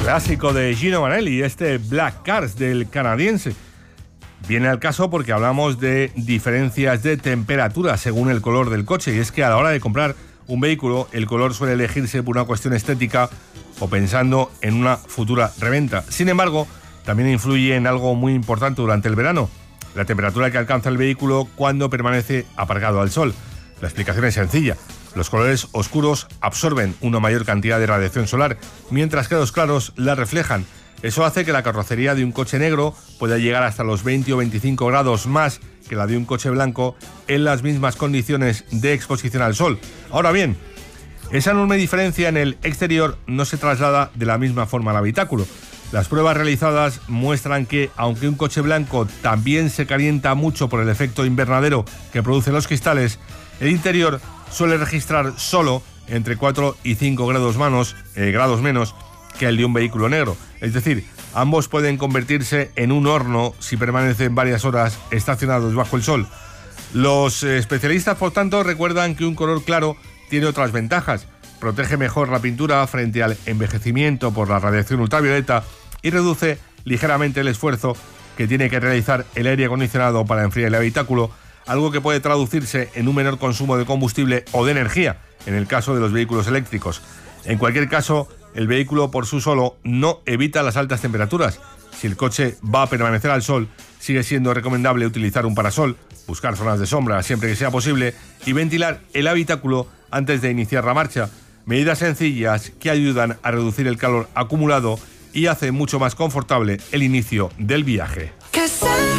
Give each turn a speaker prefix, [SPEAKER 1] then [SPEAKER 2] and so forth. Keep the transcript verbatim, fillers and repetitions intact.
[SPEAKER 1] Clásico de Gino Vanelli, este Black Cars del canadiense. Viene al caso porque hablamos de diferencias de temperatura según el color del coche, y es que a la hora de comprar un vehículo el color suele elegirse por una cuestión estética o pensando en una futura reventa. Sin embargo, también influye en algo muy importante durante el verano: la temperatura que alcanza el vehículo cuando permanece aparcado al sol. La explicación es sencilla: los colores oscuros absorben una mayor cantidad de radiación solar, mientras que los claros la reflejan. Eso hace que la carrocería de un coche negro pueda llegar hasta los veinte o veinticinco grados más que la de un coche blanco en las mismas condiciones de exposición al sol. Ahora bien, esa enorme diferencia en el exterior no se traslada de la misma forma al habitáculo. Las pruebas realizadas muestran que, aunque un coche blanco también se calienta mucho por el efecto invernadero que producen los cristales, el interior suele registrar solo entre cuatro y cinco grados, manos, eh, grados menos que el de un vehículo negro. Es decir, ambos pueden convertirse en un horno si permanecen varias horas estacionados bajo el sol. Los especialistas, por tanto, recuerdan que un color claro tiene otras ventajas: protege mejor la pintura frente al envejecimiento por la radiación ultravioleta y reduce ligeramente el esfuerzo que tiene que realizar el aire acondicionado para enfriar el habitáculo, algo que puede traducirse en un menor consumo de combustible o de energía en el caso de los vehículos eléctricos. En cualquier caso, el vehículo por sí solo no evita las altas temperaturas. Si el coche va a permanecer al sol, sigue siendo recomendable utilizar un parasol, buscar zonas de sombra siempre que sea posible y ventilar el habitáculo antes de iniciar la marcha. Medidas sencillas que ayudan a reducir el calor acumulado y hacen mucho más confortable el inicio del viaje.